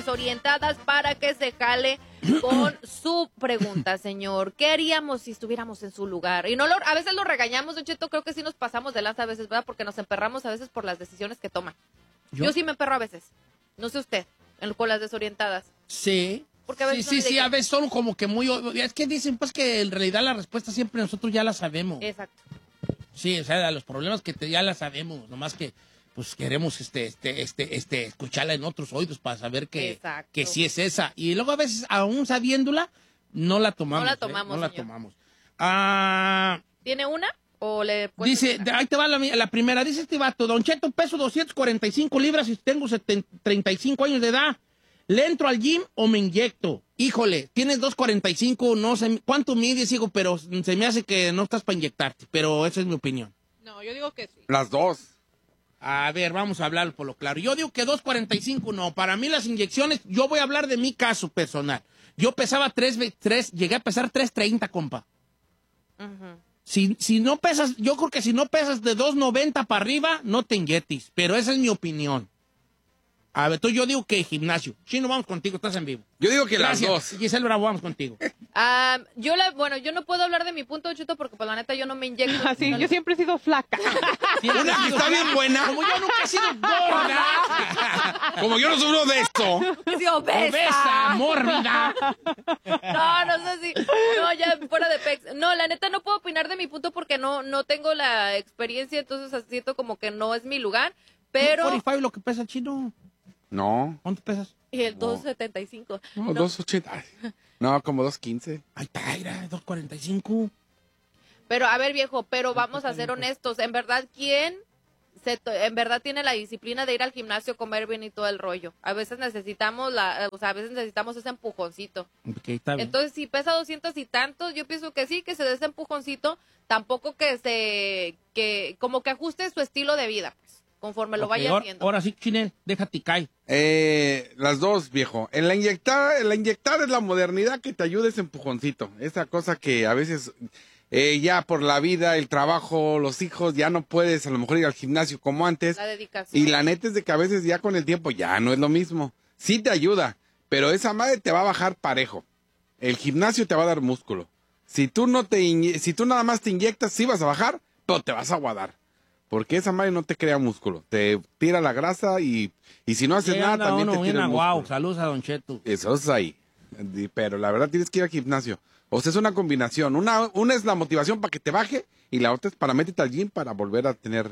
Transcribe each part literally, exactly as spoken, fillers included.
desorientadas para que se jale con su pregunta, señor. ¿Qué haríamos si estuviéramos en su lugar? Y no lo, a veces lo regañamos, Don Cheto, creo que sí nos pasamos de lanza a veces, ¿verdad? Porque nos emperramos a veces por las decisiones que toman. ¿Yo? Yo sí me emperro a veces. No sé usted, en, con las desorientadas. Sí. Porque a veces sí, sí, sí, a veces son como que muy... Es que dicen pues que en realidad la respuesta siempre nosotros ya la sabemos. Exacto. Sí, o sea, los problemas que te, ya la sabemos, nomás que pues queremos este, este, este, este, escucharla en otros oídos para saber que, que sí es esa. Y luego a veces, aún sabiéndola, no la tomamos. No la tomamos, ¿eh? No la señor. tomamos. Ah, ¿Tiene una? ¿O le dice, de, ahí te va la, la primera, dice este vato, Don Cheto, peso doscientas cuarenta y cinco libras y tengo setenta, treinta y cinco años de edad. ¿Le entro al gym o me inyecto? Híjole, tienes doscientos cuarenta y cinco, no sé, ¿cuánto mides, hijo? Pero se me hace que no estás para inyectarte, pero esa es mi opinión. No, yo digo que sí. Las dos. A ver, vamos a hablar por lo claro. Yo digo que doscientos cuarenta y cinco no. Para mí las inyecciones, yo voy a hablar de mi caso personal. Yo pesaba tres, tres llegué a pesar trescientos treinta, compa. Uh-huh. Si, si no pesas, yo creo que si no pesas de doscientos noventa para arriba, no te inyectes. Pero esa es mi opinión. A ver, tú yo digo que gimnasio. Chino, vamos contigo, estás en vivo. Yo digo que Gracias. las dos. Giselle Bravo, vamos contigo. Uh, yo la, bueno, yo no puedo hablar de mi punto de chuto porque pues la neta yo no me inyecto. Así, no, yo siempre he sido flaca. Sí, una que está bien buena. Como yo nunca he sido gorda. Como yo no sufro de esto. Sí, obesa. Obesa, mórbida. No, no sé si. No, ya fuera de pex. No, la neta no puedo opinar de mi punto porque no, no tengo la experiencia, entonces siento como que no es mi lugar. Pero. cuarenta y cinco lo que pesa el Chino. No. ¿Cuánto pesas? Y el dos setenta y cinco. No, no. dos ochenta. No, como dos quince. Ay, Taira, doscientos cuarenta y cinco. Pero, a ver, viejo, pero vamos a ser honestos. En verdad, ¿quién se to- en verdad tiene la disciplina de ir al gimnasio, comer bien y todo el rollo? A veces necesitamos la, o sea, a veces necesitamos ese empujoncito. Okay, está bien. Entonces, si pesa doscientos y tantos, yo pienso que sí, que se dé ese empujoncito, tampoco que se, que, como que ajuste su estilo de vida, pues, conforme lo Okay, vaya ahora, haciendo. ahora sí, Chinel, déjate caer. Eh, las dos, viejo. En la inyectar, la inyectar es la modernidad que te ayuda ese empujoncito. Esa cosa que a veces eh, ya por la vida, el trabajo, los hijos, ya no puedes a lo mejor ir al gimnasio como antes. La dedicación. Y la neta es de que a veces ya con el tiempo ya no es lo mismo. Sí te ayuda, pero esa madre te va a bajar parejo. El gimnasio te va a dar músculo. Si tú no te inye- si tú nada más te inyectas, sí vas a bajar, pero te vas a aguadar. Porque esa madre no te crea músculo. Te tira la grasa y, y si no haces Sí, nada, anda también uno te bien tira el aguao. músculo. Saludos a Don Cheto. Eso es ahí. Di- Pero la verdad tienes que ir al gimnasio. O sea, es una combinación. Una, una es la motivación para que te baje y la otra es para meterte al gym para volver a tener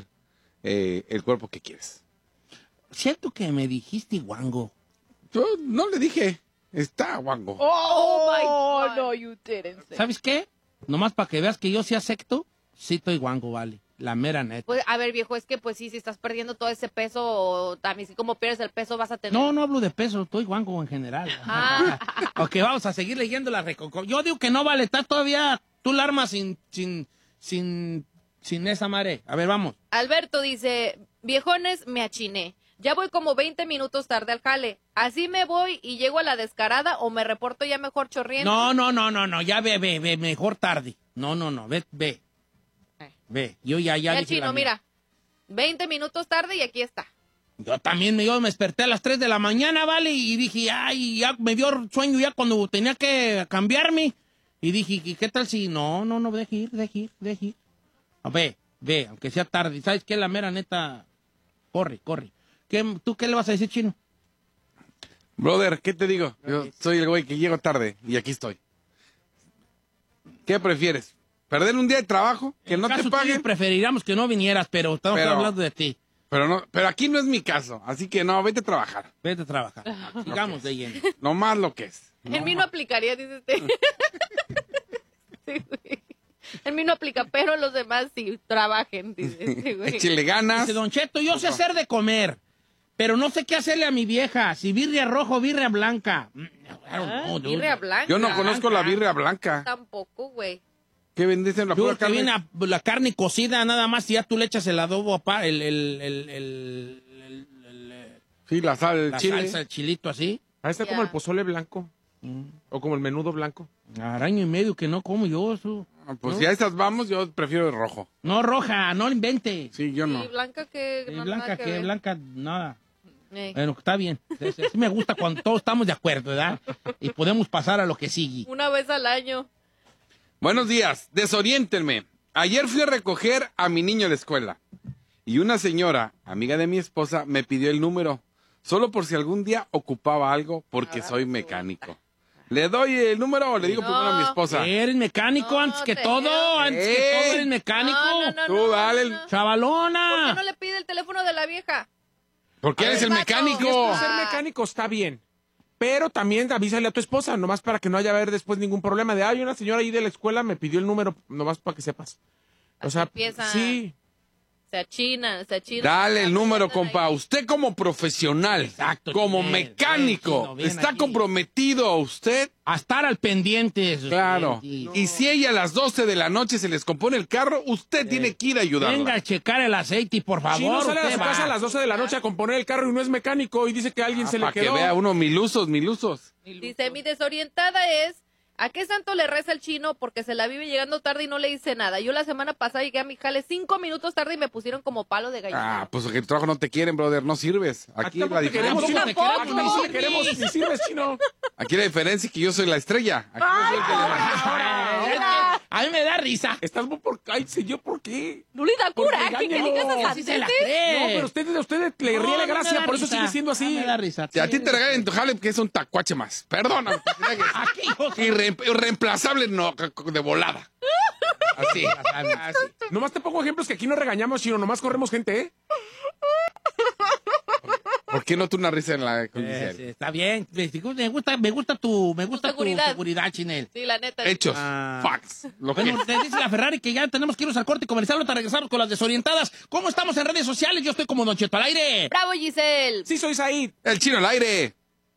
eh, el cuerpo que quieres. Siento que me dijiste guango. Yo no le dije, está guango. Oh, my God. no, you didn't say. ¿Sabes qué? Nomás para que veas que yo sí acepto, sí estoy guango, vale. La mera neta. Pues, a ver, viejo, es que pues sí, si estás perdiendo todo ese peso, también si como pierdes el peso vas a tener... No, no hablo de peso, estoy guango en general. Ah. Ok, vamos a seguir leyendo la recoco. Yo digo que no vale, está todavía tú la armas sin, sin, sin, sin esa madre. A ver, vamos. Alberto dice, viejones, me achiné. Ya voy como veinte minutos tarde al jale. ¿Así me voy y llego a la descarada o me reporto ya mejor chorriendo? No, no, no, no, no, ya ve, ve, ve, mejor tarde. No, no, no, ve, ve. Ve, yo ya, ya Ya, dije la Chino, mía. mira, veinte minutos tarde y aquí está. Yo también me, yo me desperté a las tres de la mañana, ¿vale? Y dije, ay, ya me dio sueño ya cuando tenía que cambiarme. Y dije, ¿y qué tal si...? No, no, no, deje ir, deje ir, deje ir. A ver, ve, aunque sea tarde. ¿Sabes qué? La mera neta, corre, corre. ¿Qué, ¿Tú qué le vas a decir, Chino? Brother, ¿qué te digo? Yo soy el güey que llego tarde y aquí estoy. ¿Qué prefieres? ¿Perder un día de trabajo? ¿Que En no caso te paguen? tuyo, preferiríamos que no vinieras, pero estamos Pero- hablando de ti. Pero no, pero aquí no es mi caso, así que no, vete a trabajar. Vete a trabajar. Sigamos de lleno. No más lo que es. En mí no aplicaría, dice usted. Sí, güey. En mí no aplica, pero los demás sí trabajen, dice este güey. Échele ganas. Dice Don Cheto, yo sé hacer de comer, pero no sé qué hacerle a mi vieja. Si birria roja o birria blanca. Mm, I don't know, dude. Birria blanca. Yo no conozco la birria blanca. Tampoco, güey. ¿Qué bendicen la Yo pura creo que carne? viene a- la carne cocida nada más y ya tú le echas el adobo, apá, el, el, el, el, el- el- Sí, la sal, el la chile. salsa, el chilito así. Ahí está Ya. como el pozole blanco. O como el menudo blanco. Araño y medio que no como yo eso. Ah, Pues ¿no? si a esas vamos, yo prefiero el rojo. No, roja, no lo invente. Sí, yo no. Y blanca que... Eh, no, blanca nada que, ver. blanca, nada. Eh. Bueno, está bien. Sí, sí me gusta cuando todos estamos de acuerdo, ¿verdad? Y podemos pasar a lo que sigue. Una vez al año. Buenos días, desoriéntenme. Ayer fui a recoger a mi niño a la escuela y una señora, amiga de mi esposa, me pidió el número, solo por si algún día ocupaba algo, porque soy mecánico. ¿Le doy el número o le digo No. primero a mi esposa? Eres mecánico No, antes que te- todo, antes que Eh. todo eres mecánico. No, no, no, Tú no, dale no, el- no. ¿Por Chavalona. qué no le pide el teléfono de la vieja? Porque A eres ver, el vato. mecánico. Ah. Ser mecánico está bien. Pero también avísale a tu esposa, nomás para que no haya haber después ningún problema. De, ay, una señora ahí de la escuela me pidió el número, nomás para que sepas. O Así sea, empieza. sí. Se achina, se achina. Dale el número, Andan ahí. compa. Usted como profesional, Exacto, como Chinel. mecánico, Bien, bien está aquí. comprometido a usted. A estar al pendiente de sus Claro. clientes. Y si ella a las doce de la noche se les compone el carro, usted tiene que ir a ayudarla. Venga a checar el aceite y por favor. Si no sale a usted su va. casa a las doce de la noche a componer el carro y no es mecánico y dice que a alguien se le Para que quedó. vea uno milusos, milusos. Dice, mi desorientada es, ¿a qué santo le reza el chino? Porque se la vive llegando tarde y no le dice nada. Yo la semana pasada llegué a mi jale cinco minutos tarde y me pusieron como palo de gallina. Ah, pues que el trabajo no te quieren, brother, no sirves. Aquí la Tampoco te queremos, diferencia, chino. Tampoco te Aquí queremos, no no te queremos ni sirves, chino. aquí la diferencia es que yo soy la estrella. Aquí yo soy el que le- A mí me da risa. Estás muy por... Ay, señor, ¿por qué? No le da Porque coraje que engáñelo. digas Así se la así. cree. No, pero usted, a usted le ríe la gracia, por eso sigue siendo así. Me da risa. Si a ti te regalan tu jale, que es un tacuache más. Perdona. Aquí, hijo. Irre- Irreemplazable, no, de volada. Así. así. Nomás te pongo ejemplos que aquí no regañamos, chino, nomás corremos gente, ¿eh? ¿Por qué no tú una risa en la Eh, condición? sí, está bien. Me gusta, me gusta tu, me gusta tu seguridad. seguridad, Chinel. Sí, la neta. Hechos, Ah. facts. Lo que Bueno, te dice la Ferrari que ya tenemos que irnos al corte comercial para regresarnos con las desorientadas. ¿Cómo estamos en redes sociales? Yo estoy como Don Cheto al aire. Bravo, Giselle. Sí, soy Said. El chino al aire.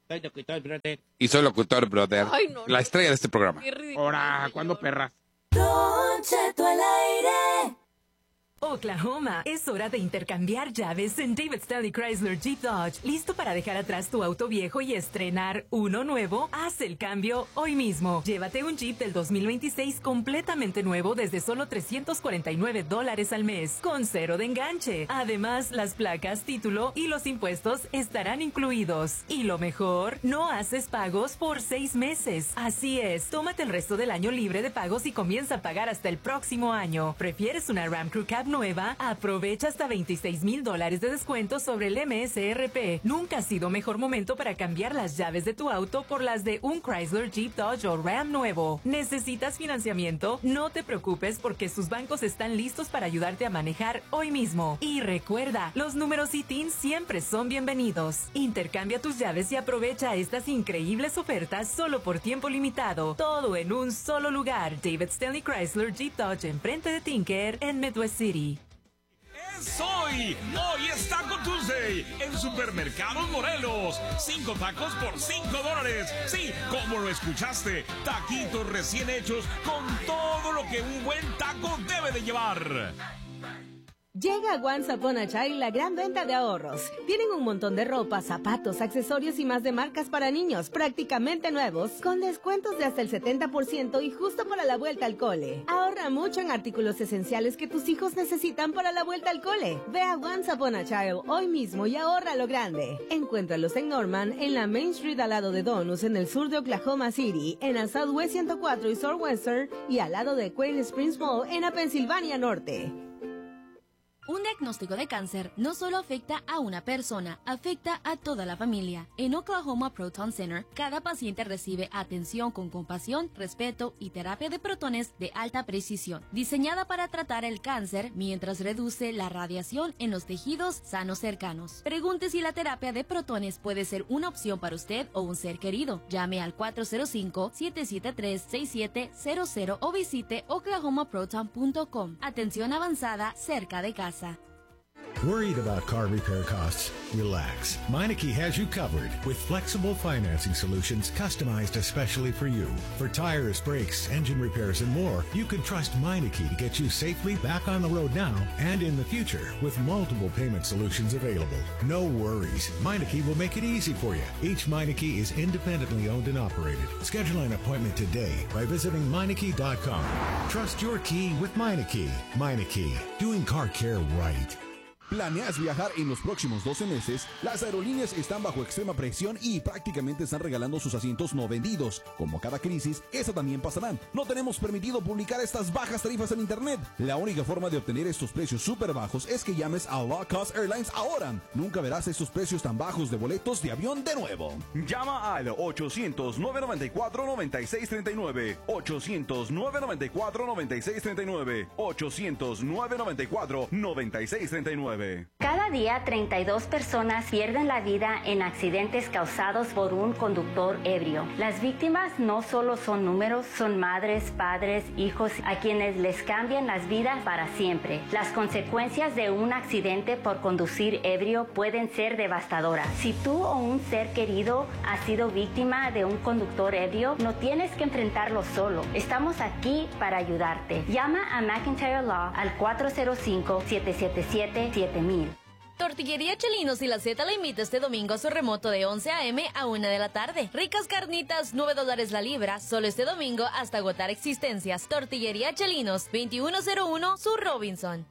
Y soy locutor, brother. Ay, no, la no. estrella de este programa. Qué ridículo, Ahora, señor. ¿cuándo perras? Don Cheto al aire. Oklahoma, es hora de intercambiar llaves en David Stanley Chrysler Jeep Dodge. ¿Listo para dejar atrás tu auto viejo y estrenar uno nuevo? Haz el cambio hoy mismo. Llévate un Jeep del dos mil veintiséis completamente nuevo desde solo trescientos cuarenta y nueve dólares al mes, con cero de enganche. Además, las placas, título y los impuestos estarán incluidos. Y lo mejor, no haces pagos por seis meses. Así es, tómate el resto del año libre de pagos y comienza a pagar hasta el próximo año. ¿Prefieres una Ram Crew Cab nueva? Aprovecha hasta veintiséis mil dólares de descuento sobre el M S R P. Nunca ha sido mejor momento para cambiar las llaves de tu auto por las de un Chrysler, Jeep, Dodge o Ram nuevo. ¿Necesitas financiamiento? No te preocupes porque sus bancos están listos para ayudarte a manejar hoy mismo. Y recuerda, los números I T I N siempre son bienvenidos. Intercambia tus llaves y aprovecha estas increíbles ofertas solo por tiempo limitado. Todo en un solo lugar. David Stanley Chrysler Jeep Dodge enfrente de Tinker en Midwest City. Es hoy. Hoy es Taco Tuesday en Supermercados Morelos. Cinco tacos por cinco dólares. Sí, como lo escuchaste. Taquitos recién hechos con todo lo que un buen taco debe de llevar. Llega a Once Upon a Child la gran venta de ahorros. Tienen un montón de ropa, zapatos, accesorios y más de marcas para niños prácticamente nuevos, con descuentos de hasta el setenta por ciento y justo para la vuelta al cole. Ahorra mucho en artículos esenciales que tus hijos necesitan para la vuelta al cole. Ve a Once Upon a Child hoy mismo y ahorra lo grande. Encuéntralos en Norman, en la Main Street al lado de Donus, en el sur de Oklahoma City, en la Southwest ciento cuatro y Southwestern y al lado de Quail Springs Mall en la Pensilvania Norte. Un diagnóstico de cáncer no solo afecta a una persona, afecta a toda la familia. En Oklahoma Proton Center, cada paciente recibe atención con compasión, respeto y terapia de protones de alta precisión, diseñada para tratar el cáncer mientras reduce la radiación en los tejidos sanos cercanos. Pregunte si la terapia de protones puede ser una opción para usted o un ser querido. Llame al cuatro cero cinco, siete siete tres, seis siete cero cero o visite oklahoma proton punto com. Atención avanzada cerca de casa. Worried about car repair costs? Relax. Meineke has you covered with flexible financing solutions customized especially for you. For tires, brakes, engine repairs, and more, you can trust Meineke to get you safely back on the road now and in the future with multiple payment solutions available. No worries. Meineke will make it easy for you. Each Meineke is independently owned and operated. Schedule an appointment today by visiting Meineke dot com. Trust your key with Meineke. Meineke, doing car care right. ¿Planeas viajar en los próximos doce meses? Las aerolíneas están bajo extrema presión y prácticamente están regalando sus asientos no vendidos. Como cada crisis, eso también pasará. No tenemos permitido publicar estas bajas tarifas en internet. La única forma de obtener estos precios súper bajos es que llames a Low Cost Airlines ahora. Nunca verás estos precios tan bajos de boletos de avión de nuevo. Llama al ochocientos, nueve noventa y cuatro, noventa y seis treinta y nueve. ochocientos, nueve noventa y cuatro, noventa y seis treinta y nueve. ochocientos, nueve noventa y cuatro, noventa y seis treinta y nueve. Cada día treinta y dos personas pierden la vida en accidentes causados por un conductor ebrio. Las víctimas no solo son números, son madres, padres, hijos a quienes les cambian las vidas para siempre. Las consecuencias de un accidente por conducir ebrio pueden ser devastadoras. Si tú o un ser querido ha sido víctima de un conductor ebrio, no tienes que enfrentarlo solo. Estamos aquí para ayudarte. Llama a McIntyre Law al cuatro cero cinco, siete siete siete, siete mil. Tortillería Chelinos y la Z la invita este domingo a su remoto de once a eme a una de la tarde. Ricas carnitas, nueve dólares la libra, solo este domingo hasta agotar existencias. Tortillería Chelinos, veintiuno cero uno Sur Robinson.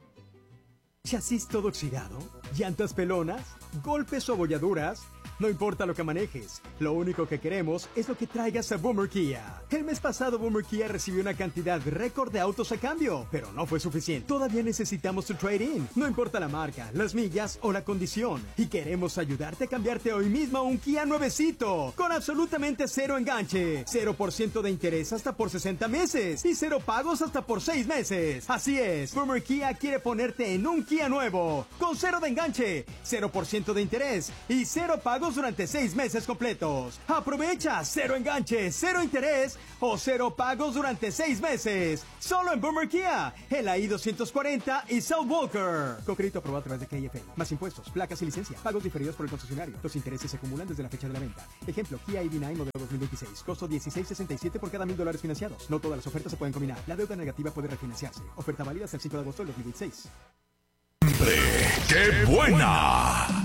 ¿Chasis todo oxidado? ¿Llantas pelonas? ¿Golpes o abolladuras? No importa lo que manejes, lo único que queremos es lo que traigas a Boomer Kia. El mes pasado Boomer Kia recibió una cantidad récord de autos a cambio, pero no fue suficiente. Todavía necesitamos tu trade-in, no importa la marca, las millas o la condición. Y queremos ayudarte a cambiarte hoy mismo a un Kia nuevecito, con absolutamente cero enganche, cero por ciento de interés hasta por sesenta meses y cero pagos hasta por seis meses. Así es, Boomer Kia quiere ponerte en un Kia nuevo, con cero de enganche, cero por ciento de interés y cero pagos durante seis meses completos. Aprovecha cero enganche, cero interés o cero pagos durante seis meses. Solo en Boomer Kia, en la I doscientos cuarenta y South Walker. Con crédito aprobado a través de K F A. Más impuestos, placas y licencia. Pagos diferidos por el concesionario. Los intereses se acumulan desde la fecha de la venta. Ejemplo, Kia I D nueve modelo dos mil veintiséis. Costo dieciséis sesenta y siete por cada mil dólares financiados. No todas las ofertas se pueden combinar. La deuda negativa puede refinanciarse. Oferta válida hasta el cinco de agosto del dos mil veintiséis. ¡Qué buena!